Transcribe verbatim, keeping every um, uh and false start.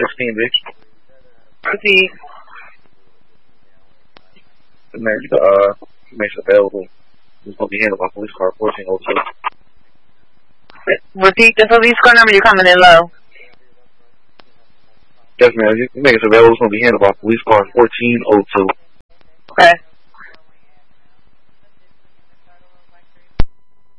sixteen, bitch. Repeat. The next, uh, makes available. It's going to be handled by police car fourteen oh two. Repeat the police car number, you're coming in low. Yes, ma'am. You make it available. It's going to be handled by police car fourteen oh two. Okay.